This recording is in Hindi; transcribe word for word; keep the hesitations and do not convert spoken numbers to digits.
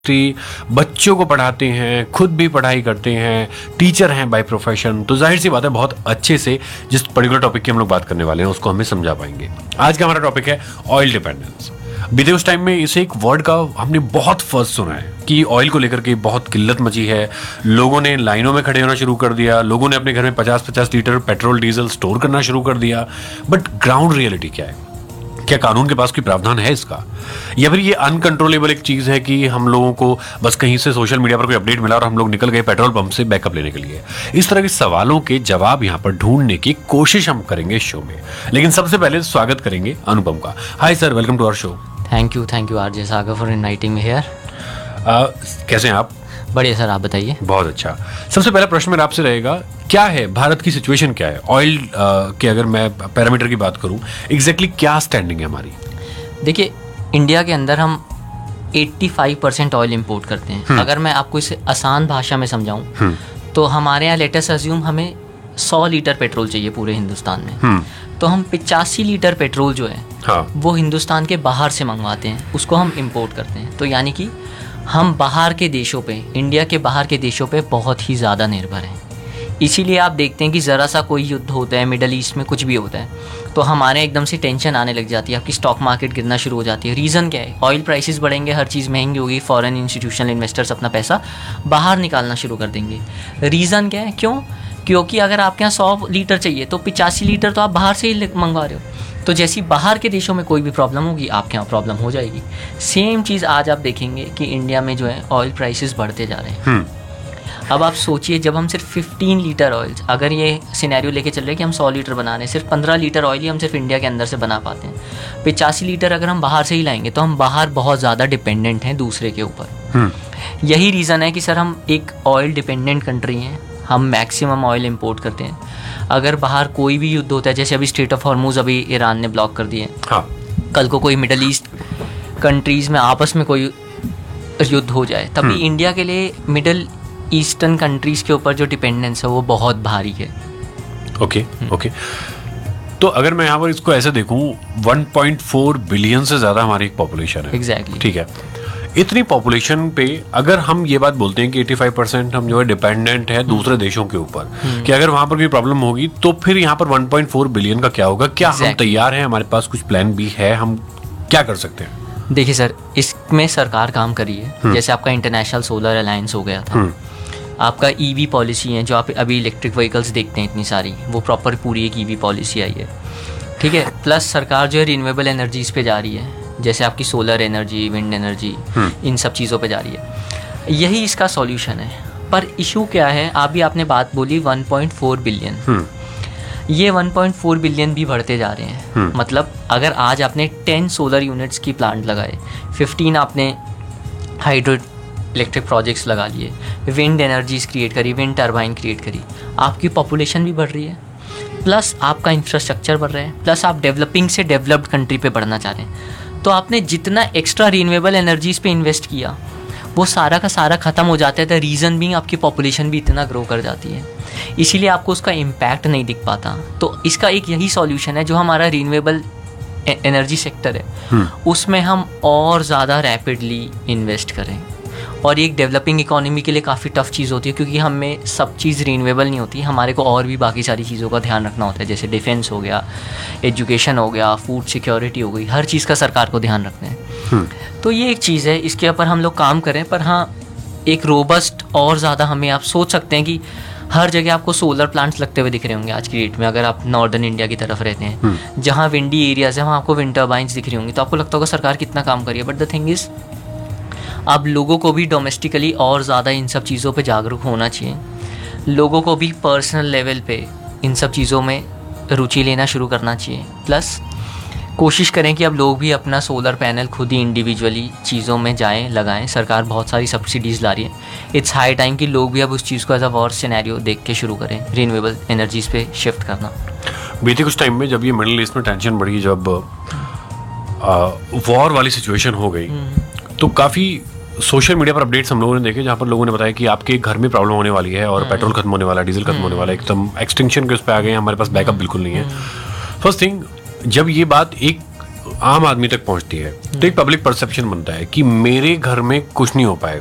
बच्चों को पढ़ाते हैं, खुद भी पढ़ाई करते हैं, टीचर हैं बाय प्रोफेशन, तो जाहिर सी बात है बहुत अच्छे से जिस पर्टिकुलर टॉपिक की हम लोग बात करने वाले हैं उसको हमें समझा पाएंगे। आज का हमारा टॉपिक है ऑयल डिपेंडेंस। बीते उस टाइम में इसे एक वर्ड का हमने बहुत फर्स्ट सुना है कि ऑयल को लेकर के बहुत किल्लत मची है, लोगों ने लाइनों में खड़े होना शुरू कर दिया, लोगों ने अपने घर में पचास पचास लीटर पेट्रोल डीजल स्टोर करना शुरू कर दिया। बट ग्राउंड रियलिटी क्या है? क्या कानून के पास कोई प्रावधान है इसका, या फिर ये अनकंट्रोलेबल एक चीज है कि हम लोगों को बस कहीं से सोशल मीडिया पर कोई अपडेट मिला और हम लोग निकल गए पेट्रोल पंप से बैकअप लेने के लिए? इस तरह के सवालों के जवाब यहाँ पर ढूंढने की कोशिश हम करेंगे शो में। लेकिन सबसे पहले स्वागत करेंगे अनुपम का। Hi sir, welcome to our show. Thank you thank you RJ Sagar for inviting me here. कैसे हैं आप? बढ़िया सर, आप बताइए। बहुत अच्छा। सबसे पहला प्रश्न मेरा आपसे रहेगा, क्या है भारत की सिचुएशन, क्या है ऑयल के, अगर मैं पैरामीटर की बात करूं, एग्जैक्टली क्या स्टैंडिंग है हमारी? देखिए, इंडिया के अंदर हम पचासी परसेंट ऑयल इंपोर्ट करते हैं। अगर मैं आपको इसे आसान भाषा में समझाऊं तो हमारे यहाँ लेटेस्ट अज्यूम हमें सौ लीटर पेट्रोल चाहिए पूरे हिंदुस्तान में, तो हम पिचासी लीटर पेट्रोल जो है हाँ। वो हिंदुस्तान के बाहर से मंगवाते हैं, उसको हम इंपोर्ट करते हैं। तो यानी कि हम बाहर के देशों पे, इंडिया के बाहर के देशों पे बहुत ही ज़्यादा निर्भर हैं। इसीलिए आप देखते हैं कि ज़रा सा कोई युद्ध होता है, मिडल ईस्ट में कुछ भी होता है तो हमारे एकदम से टेंशन आने लग जाती है, आपकी स्टॉक मार्केट गिरना शुरू हो जाती है। रीज़न क्या है? ऑयल प्राइसेस बढ़ेंगे, हर चीज़ महंगी होगी, फॉरेन इंस्टीट्यूशनल इन्वेस्टर्स अपना पैसा बाहर निकालना शुरू कर देंगे। रीज़न क्या है? क्यों? क्योंकि अगर आपके यहाँ सौ लीटर चाहिए तो पिचासी लीटर तो आप बाहर से ही मंगवा रहे हो, तो जैसी बाहर के देशों में कोई भी प्रॉब्लम होगी आपके यहाँ प्रॉब्लम हो जाएगी। सेम चीज़ आज आप देखेंगे कि इंडिया में जो है ऑयल प्राइसेस बढ़ते जा रहे हैं। अब आप सोचिए, जब हम सिर्फ पंद्रह लीटर ऑयल, अगर ये सिनेरियो लेके चल रहे हैं कि हम सौ लीटर बना रहे हैं, सिर्फ पंद्रह लीटर ऑयल ही हम सिर्फ इंडिया के अंदर से बना पाते हैं। पिचासी लीटर अगर हम बाहर से ही लाएंगे तो हम बाहर बहुत ज़्यादा डिपेंडेंट हैं दूसरे के ऊपर। यही रीज़न है कि सर हम एक ऑयल डिपेंडेंट कंट्री हैं, हम मैक्सिमम ऑयल इंपोर्ट करते हैं। अगर बाहर कोई भी युद्ध होता है, जैसे अभी स्ट्रेट ऑफ हॉर्मूज अभी ईरान ने ब्लॉक कर दिए हाँ। कल को कोई मिडल ईस्ट कंट्रीज़ में आपस में कोई युद्ध हो जाए, तभी इंडिया के लिए मिडल ईस्टर्न कंट्रीज़ के ऊपर जो डिपेंडेंस है वो बहुत भारी है। Okay okay. तो अगर मैं यहाँ पर इसको ऐसे देखूँ, वन पॉइंट फोर बिलियन से ज़्यादा हमारी पॉपुलेशन है। एग्जैक्टली ठीक है। इतनी पॉपुलेशन पे अगर हम ये बात बोलते हैं कि पचासी परसेंट हम जो है डिपेंडेंट है दूसरे देशों के ऊपर, कि अगर वहां पर कोई प्रॉब्लम होगी तो फिर यहाँ पर वन पॉइंट फोर बिलियन का क्या होगा? क्या exactly. हम तैयार हैं? हमारे पास कुछ प्लान भी है? हम क्या कर सकते हैं? देखिए सर, इसमें सरकार काम करी है। जैसे आपका इंटरनेशनल सोलर अलायंस हो गया था, आपका ईवी पॉलिसी है, जो आप अभी इलेक्ट्रिक व्हीकल्स देखते हैं इतनी सारी, वो प्रॉपर पूरी एक ईवी पॉलिसी आई है। ठीक है। प्लस सरकार जो है रिन्यूएबल एनर्जीज पे जा रही है, जैसे आपकी सोलर एनर्जी, विंड एनर्जी, इन सब चीज़ों पे जा रही है। यही इसका सॉल्यूशन है। पर इशू क्या है? आप भी आपने बात बोली वन पॉइंट फोर बिलियन, ये वन पॉइंट फोर बिलियन भी बढ़ते जा रहे हैं। मतलब अगर आज आपने टेन सोलर यूनिट्स की प्लांट लगाए, फिफ्टीन आपने हाइड्रो इलेक्ट्रिक प्रोजेक्ट्स लगा लिए, विंड एनर्जीज क्रिएट करी, विंड टर्बाइन क्रिएट करी, आपकी पॉपुलेशन भी बढ़ रही है, प्लस आपका इंफ्रास्ट्रक्चर बढ़ रहा है, प्लस आप डेवलपिंग से डेवलप्ड कंट्री पे बढ़ना चाह रहे हैं। तो आपने जितना एक्स्ट्रा रिन्यूएबल एनर्जीज पे इन्वेस्ट किया वो सारा का सारा ख़त्म हो जाता है। तो रीज़न भी आपकी पॉपुलेशन भी इतना ग्रो कर जाती है, इसीलिए आपको उसका इम्पैक्ट नहीं दिख पाता। तो इसका एक यही सॉल्यूशन है, जो हमारा रिन्यूएबल एनर्जी सेक्टर है उसमें हम और ज़्यादा रैपिडली इन्वेस्ट करें। और एक डेवलपिंग इकोनॉमी के लिए काफ़ी टफ चीज़ होती है, क्योंकि हमें सब चीज़ रिन्यूएबल नहीं होती, हमारे को और भी बाकी सारी चीज़ों का ध्यान रखना होता है, जैसे डिफेंस हो गया, एजुकेशन हो गया, फूड सिक्योरिटी हो गई, हर चीज़ का सरकार को ध्यान रखना है। तो ये एक चीज़ है, इसके ऊपर हम लोग काम करें। पर हाँ, एक रोबस्ट और ज़्यादा हमें, आप सोच सकते हैं कि हर जगह आपको सोलर प्लांट्स लगते हुए दिख रहे होंगे आज की डेट में। अगर आप नॉर्दर्न इंडिया की तरफ रहते हैं, जहाँ विंडी एरियाज है, वहाँ आपको विंड टर्बाइन्स दिख रही होंगी, तो आपको लगता होगा सरकार कितना काम करिए। बट द थिंग इज़, अब लोगों को भी डोमेस्टिकली और ज़्यादा इन सब चीज़ों पे जागरूक होना चाहिए। लोगों को भी पर्सनल लेवल पे इन सब चीज़ों में रुचि लेना शुरू करना चाहिए। प्लस कोशिश करें कि अब लोग भी अपना सोलर पैनल खुद ही इंडिविजुअली चीज़ों में जाएं, लगाएं। सरकार बहुत सारी सब्सिडीज़ ला रही है। इट्स हाई टाइम कि लोग भी अब उस चीज़ को एज अ वॉर सिनेरियो देख के शुरू करें, रिन्यूएबल एनर्जीज़ पे शिफ्ट करना। बीते कुछ टाइम में जब ये मिडिल ईस्ट में टेंशन बढ़ी, जब वॉर वाली सिचुएशन हो गई, तो काफ़ी सोशल मीडिया पर अपडेट्स हम लोगों ने देखे, जहाँ पर लोगों ने बताया कि आपके घर में प्रॉब्लम होने वाली है और पेट्रोल खत्म होने वाला है, डीजल खत्म होने वाला है, एकदम एक्सटिंक्शन के उस पर आ गए हैं, हमारे पास बैकअप बिल्कुल नहीं है। फर्स्ट थिंग, जब ये बात एक आम आदमी तक पहुंचती है तो एक पब्लिक परसेप्शन बनता है कि मेरे घर में कुछ नहीं हो पाएगा।